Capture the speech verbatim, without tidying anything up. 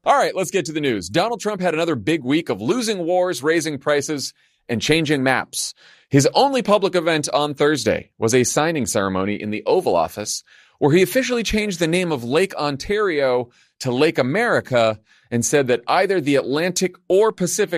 All right, let's get to the news. Donald Trump had another big week of losing wars, raising prices, and changing maps. His only public event on Thursday was a signing ceremony in the Oval Office, where he officially changed the name of Lake Ontario to Lake America and said that either the Atlantic or Pacific